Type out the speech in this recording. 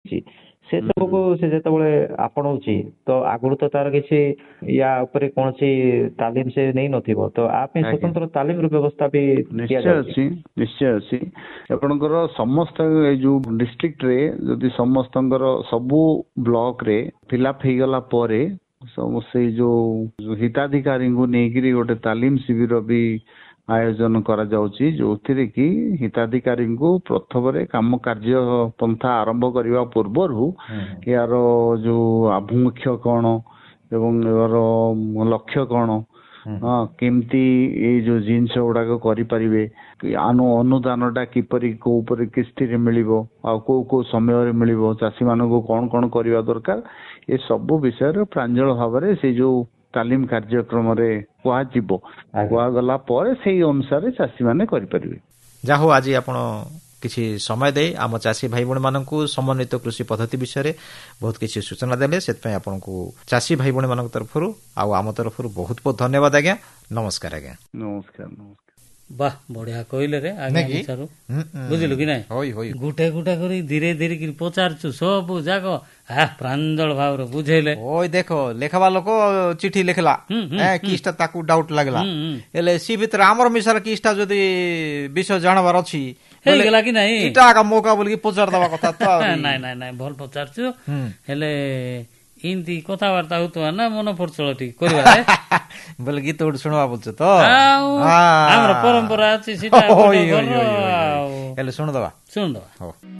ସେ ସବୁକୁ ସେ ଯେତେବେଳେ ଆପଣଉଛି ତ ଆଗରୁ ତ ତାର କିଛି ୟା ଉପରେ କୌଣସି ତାଲିମ ସେ ନେଇ ନଥିବ ତ ଆ ପାଇଁ ସ୍ୱତନ୍ତ୍ର ତାଲିମର ବ୍ୟବସ୍ଥା ବି ନିଶ୍ଚୟ ଅଛି। ଆପଣଙ୍କର ସମସ୍ତ ଏଇ ଯୋଉ ଡିଷ୍ଟ୍ରିକ୍ଟ ରେ ଯଦି ସମସ୍ତଙ୍କର ସବୁ ବ୍ଲକ ରେ ଫିଲଅପ ହେଇଗଲା ପରେ ସେଇ ଯୋଉ ହିତାଧିକାରୀଙ୍କୁ ନେଇକିରି ଗୋଟେ ତାଲିମ ଶିବିର ବି ଆୟୋଜନ କରାଯାଉଛି, ଯୋଉଥିରେ କି ହିତାଧିକାରୀଙ୍କୁ ପ୍ରଥମରେ କାମ କାର୍ଯ୍ୟ ପନ୍ଥା ଆରମ୍ଭ କରିବା ପୂର୍ବରୁ ଏହାର ଯୋଉ ଆଭିମୁଖ୍ୟ କଣ ଏବଂ ଏହାର ଲକ୍ଷ୍ୟ କଣ, କେମିତି ଏଇ ଯୋଉ ଜିନିଷ ଗୁଡାକ କରିପାରିବେ, ଅନୁଦାନ ଟା କିପରି କୋଉ ଉପରେ କିସ୍ତିରେ ମିଳିବ ଆଉ କୋଉ କୋଉ ସମୟରେ ମିଳିବ, ଚାଷୀ ମାନଙ୍କୁ କଣ କଣ କରିବା ଦରକାର, ଏ ସବୁ ବିଷୟରେ ପ୍ରାଞ୍ଜଳ ଭାବରେ ସେଇ ଯୋଉ ତାଲିମ କାର୍ଯ୍ୟକ୍ରମରେ କୁହାଯିବ। କୁହାଗଲା ପରେ ସେଇ ଅନୁସାରେ ଚାଷୀ ମାନେ କରିପାରିବେ। ଯାହା ହଉ ଆଜି ଆପଣ କିଛି ସମୟ ଦେଇ ଆମ ଚାଷୀ ଭାଇ ଭଉଣୀ ମାନଙ୍କୁ ସମନ୍ୱିତ କୃଷି ପଦ୍ଧତି ବିଷୟରେ ବହୁତ କିଛି ସୂଚନା ଦେଲେ, ସେଥିପାଇଁ ଆପଣଙ୍କୁ ଚାଷୀ ଭାଇ ଭଉଣୀ ମାନଙ୍କ ତରଫରୁ ଆଉ ଆମ ତରଫରୁ ବହୁତ ବହୁତ ଧନ୍ୟବାଦ ଆଜ୍ଞା। ନମସ୍କାର ଆଜ୍ଞା। ନମସ୍କାର। ବାহ ବଢିଆ କହିଲେ ରେ ଆଜ୍ଞା ବିଚାରୁ ବୁଝିଲୁ କି ନାଇଁ, ଗୁଟେ ଗୁଟେ କରି ଧୀରେ ଧୀରେ କରି ପଚାରୁଛୁ ସବୁ ଯାକ ପ୍ରାଞ୍ଜଳ ଭାବରେ ବୁଝେଇଲେ। ଓଇ ଦେଖ ଲେଖବା ଲୋକ ଚିଠି ଲେଖିଲା କିସ୍ଟା ତାକୁ ଡାଉଟ ଲାଗିଲା, ହେଲେ ସି ଭିତରେ ଆମର ମିଶାର କିସ୍ଟା ଯଦି ବିଷୟ ଜାଣବାର ଅଛି ହେଇଗଲା କି ନାଇଁ ଏଇଟା ଆକା ମୌକା ବୋଲିକି ପଚାରିଦବା କଥା ତ। ନାଇଁ ନାଇଁ ନାଇଁ ଭଲ ପଚାରୁଛୁ, ହେଲେ ଏମିତି କଥାବାର୍ତ୍ତା ହଉଥିବା ନା ମନ ପଡୁଛ ଟିକେ କରିବା ବୋଲେ ଗୀତ ଗୋଟେ ଶୁଣବା ବୋଲଛ ତ, ଆମର ପରମ୍ପରା ଅଛି ସେଟା। ହେଲେ ଶୁଣିଦବା। ହଉ।